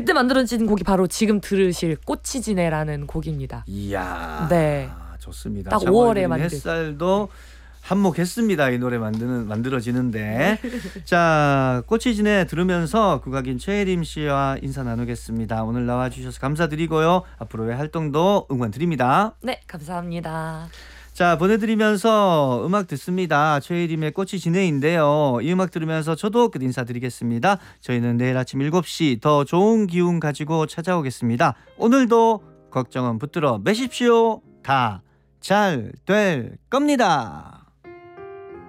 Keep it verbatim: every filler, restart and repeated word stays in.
그때 만들어진 곡이 바로 지금 들으실 꽃이 지네라는 곡입니다. 이야. 네. 좋습니다. 딱 오월에 만든 햇살도 한몫했습니다. 이 노래 만드는 만들어지는데. 자, 꽃이 지네 들으면서 국악인 최혜림 씨와 인사 나누겠습니다. 오늘 나와주셔서 감사드리고요. 앞으로의 활동도 응원 드립니다. 네, 감사합니다. 자, 보내드리면서 음악 듣습니다. 최혜림의 꽃이 지네인데요. 이 음악 들으면서 저도 끝 인사드리겠습니다. 저희는 내일 아침 일곱 시 더 좋은 기운 가지고 찾아오겠습니다. 오늘도 걱정은 붙들어 매십시오. 다 잘 될 겁니다.